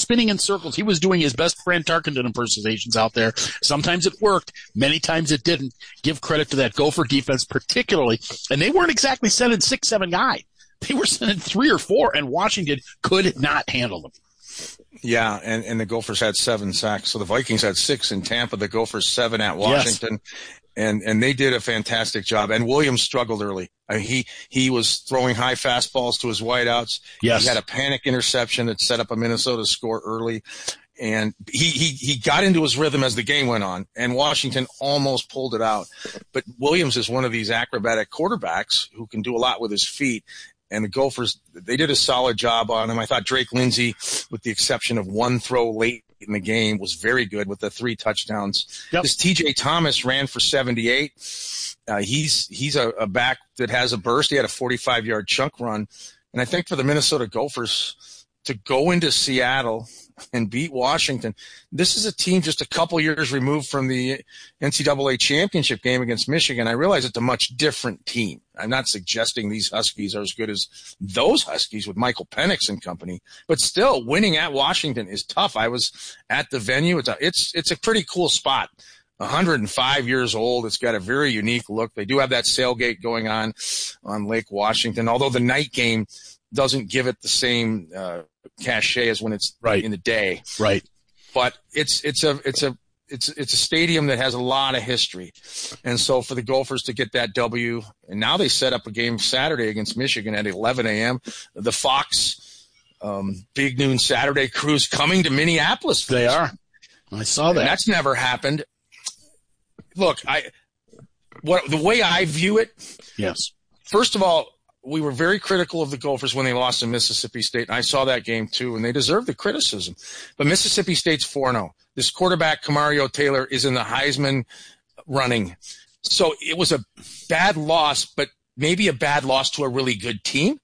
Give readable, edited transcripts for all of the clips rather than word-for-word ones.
spinning in circles. He was doing his best Fran Tarkenton impersonations out there. Sometimes it worked. Many times it didn't. Give credit to that Gopher defense particularly. And they weren't exactly sending 6-7 guys. They were sending 3 or 4, and Washington could not handle them. Yeah, and the Gophers had 7 sacks. So the Vikings had 6 in Tampa, the Gophers 7 at Washington. Yes. And they did a fantastic job. And Williams struggled early. I mean, he was throwing high fastballs to his wideouts. Yes. He had a panic interception that set up a Minnesota score early. And he got into his rhythm as the game went on, and Washington almost pulled it out. But Williams is one of these acrobatic quarterbacks who can do a lot with his feet. And the Gophers, they did a solid job on him. I thought Drake Lindsey, with the exception of one throw late in the game, was very good with the 3 touchdowns. Yep. This TJ Thomas ran for 78. He's a back that has a burst. He had a 45-yard chunk run. And I think for the Minnesota Gophers to go into Seattle and beat Washington, this is a team just a couple years removed from the NCAA championship game against Michigan. I realize it's a much different team. I'm not suggesting these Huskies are as good as those Huskies with Michael Penix and company, but still winning at Washington is tough. I was at the venue. It's a pretty cool spot. 105 years old. It's got a very unique look. They do have that sailgate going on Lake Washington, although the night game doesn't give it the same cachet as when it's in the day. Right. But it's a stadium that has a lot of history. And so for the Gophers to get that W, and now they set up a game Saturday against Michigan at 11 a.m. The Fox Big Noon Saturday crew's coming to Minneapolis. They are. I saw that. And that's never happened. Look, the way I view it, yes. First of all, we were very critical of the Gophers when they lost to Mississippi State. And I saw that game too, and they deserve the criticism. But Mississippi State's 4-0. This quarterback, Kamario Taylor, is in the Heisman running. So it was a bad loss, but maybe a bad loss to a really good team.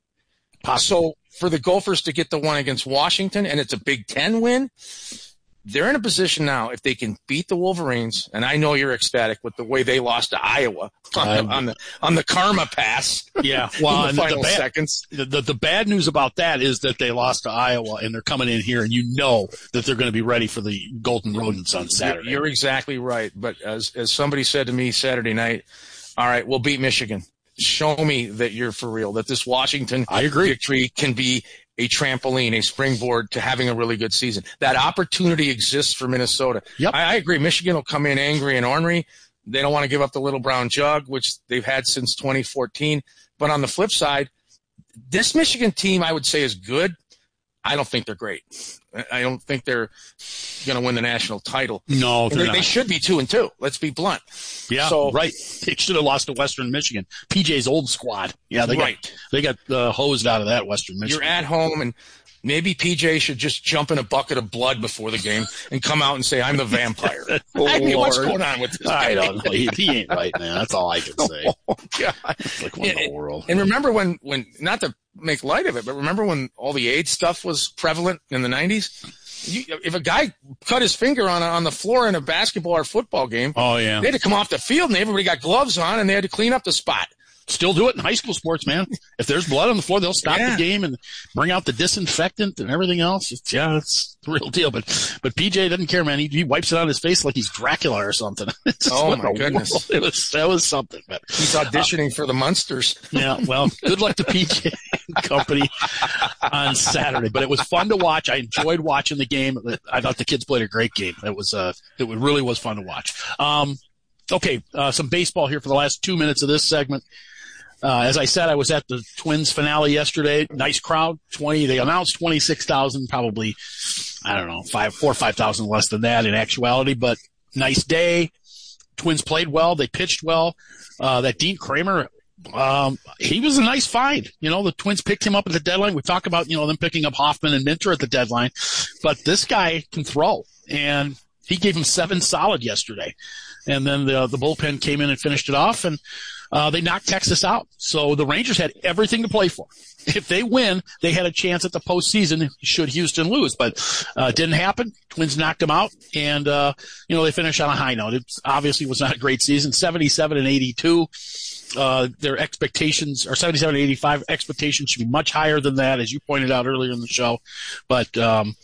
So for the Gophers to get the one against Washington, and it's a Big Ten win, they're in a position now, if they can beat the Wolverines, and I know you're ecstatic with the way they lost to Iowa on the karma pass. Yeah, well, in the final seconds. The bad news about that is that they lost to Iowa, and they're coming in here, and you know that they're going to be ready for the Golden Rodents on Saturday. You're exactly right. But as somebody said to me Saturday night, all right, we'll beat Michigan. Show me that you're for real, that this Washington victory can be a trampoline, a springboard to having a really good season. That opportunity exists for Minnesota. Yep. I agree. Michigan will come in angry and ornery. They don't want to give up the little brown jug, which they've had since 2014. But on the flip side, this Michigan team, I would say, is good. I don't think they're great. I don't think they're going to win the national title. No, they should be 2-2. Let's be blunt. Yeah, right. They should have lost to Western Michigan. PJ's old squad. Yeah, they got hosed out of that Western Michigan. You're at home, and maybe PJ should just jump in a bucket of blood before the game and come out and say, "I'm the vampire." What's going on with this guy? I don't know. He ain't right, man. That's all I can say. Oh, God. Like, what in the world? And remember when not to make light of it, but remember when all the AIDS stuff was prevalent in the 90s? If a guy cut his finger on the floor in a basketball or football game, oh yeah, they had to come off the field and everybody got gloves on and they had to clean up the spot. Still do it in high school sports, man. If there's blood on the floor, they'll stop the game and bring out the disinfectant and everything else. It's the real deal. But PJ doesn't care, man. He wipes it on his face like he's Dracula or something. Oh my goodness, that was something. But he's auditioning for the Munsters. Yeah, well, good luck to PJ and company on Saturday. But it was fun to watch. I enjoyed watching the game. I thought the kids played a great game. It really was fun to watch. Okay, some baseball here for the last 2 minutes of this segment. As I said, I was at the Twins finale yesterday. Nice crowd, 20. They announced 26,000, probably, I don't know, 4,000 or 5,000 less than that in actuality, but nice day. Twins played well. They pitched well. That Dean Kramer, he was a nice find. You know, the Twins picked him up at the deadline. We talk about, them picking up Hoffman and Minter at the deadline, but this guy can throw, and he gave him 7 solid yesterday. And then the bullpen came in and finished it off, and they knocked Texas out. So the Rangers had everything to play for. If they win, they had a chance at the postseason should Houston lose. But it didn't happen. Twins knocked them out, and they finished on a high note. It obviously was not a great season, 77-82. Their expectations are 77-85. Expectations should be much higher than that, as you pointed out earlier in the show. But